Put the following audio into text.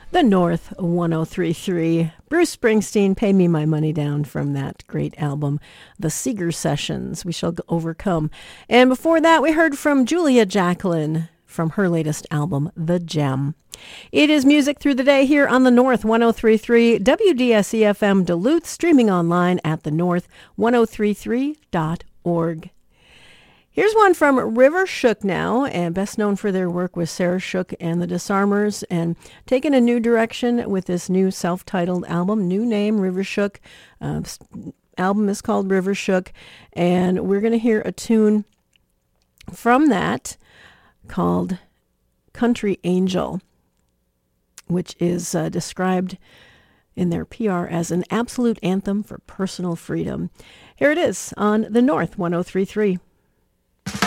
The North 1033. Bruce Springsteen, Pay Me My Money Down from that great album, The Seeger Sessions, We Shall Overcome. And before that, we heard from Julia Jacqueline from her latest album, The Gem. It is Music Through the Day here on the North 1033 WDSE-FM Duluth, streaming online at thenorth1033.org. Here's one from River Shook now, and best known for their work with Sarah Shook and the Disarmers, and taking a new direction with this new self-titled album, new name, River Shook. Album is called River Shook, and we're going to hear a tune from that called Country Angel, which is described in their PR as an absolute anthem for personal freedom. Here it is on the North 1033.